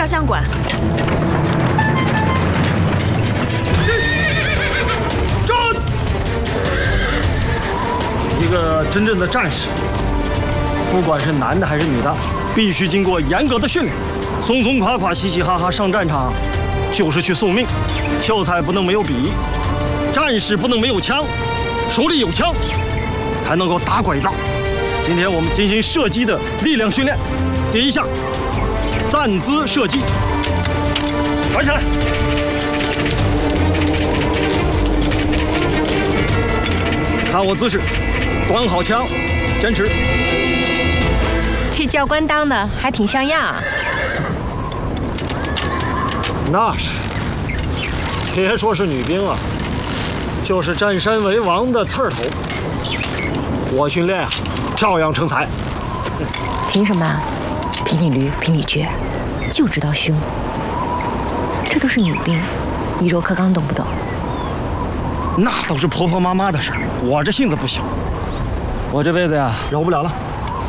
照相馆。 站！一个真正的战士，不管是男的还是女的，必须经过严格的训练。松松垮垮、嘻嘻哈哈上战场，就是去送命。秀才不能没有笔，战士不能没有枪，手里有枪才能够打拐子。今天我们进行射击的力量训练。第一项，站姿射击，抬起来。看我姿势，端好枪，坚持。 这教官当的还挺像样啊。 那是，别说是女兵啊，就是占山为王的刺儿头，我训练啊，照样成才。 凭什么？凭你驴，凭你倔，就知道凶。这都是女兵，以柔克刚，懂不懂？ 那都是婆婆妈妈的事儿，我这性子不行，我这辈子呀饶不了了。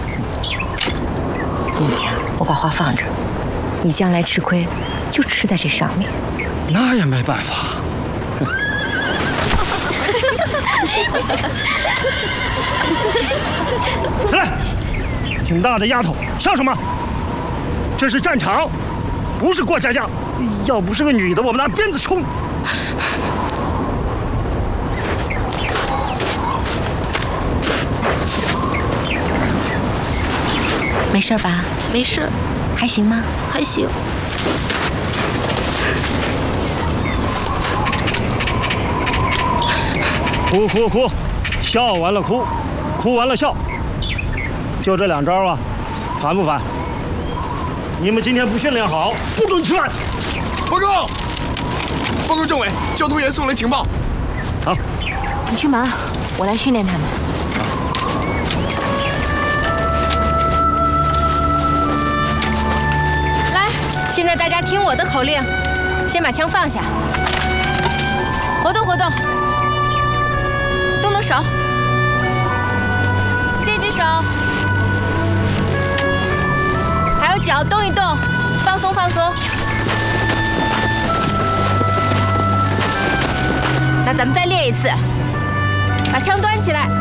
你呀，我把话放这儿，你将来吃亏就吃在这上面。 那也没办法。起来，挺大的丫头，笑什么？这是战场，不是过家家。要不是个女的，我们拿鞭子冲。 没事吧？ 没事， 还行吗？ 还行。 哭哭哭，笑完了哭，哭完了笑，就这2招啊，烦不烦？你们今天不训练好，不准吃饭。 报告，报告政委，交通员送来情报。 好， 你去忙，我来训练他们。来，现在大家听我的口令，先把枪放下，活动活动，动动手，这只手，还有脚动一动，放松放松。那咱们再练一次，把枪端起来，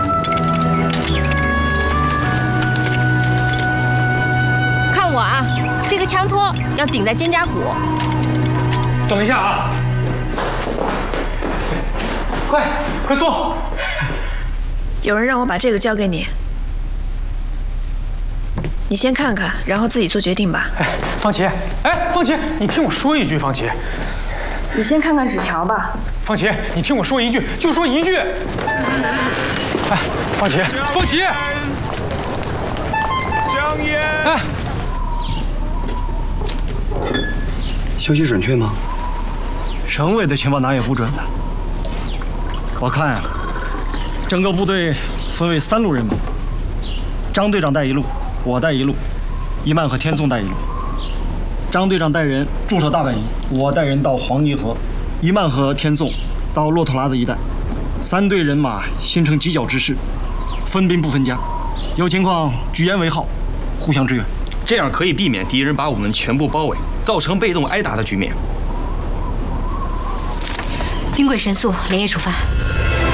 看我啊，这个枪托要顶在肩胛骨。 等一下啊！快坐！ 有人让我把这个交给你，你先看看，然后自己做决定吧。 哎，方琦，方琦，你听我说一句，方琦。 你先看看纸条吧。 方琦，你听我说一句，就说一句。哎，方琦， 香烟。 哎， 消息准确吗？ 省委的情报哪有不准的？我看啊，整个部队分为3路人马，张队长带1路，我带1路，一曼和天颂带1路。张队长带人驻守大本营，我带人到黄泥河，一曼和天颂到骆驼拉子一带。3队人马形成犄角之势，分兵不分家，有情况举言为号，互相支援。 这样可以避免敌人把我们全部包围，造成被动挨打的局面。 兵贵神速，连夜出发。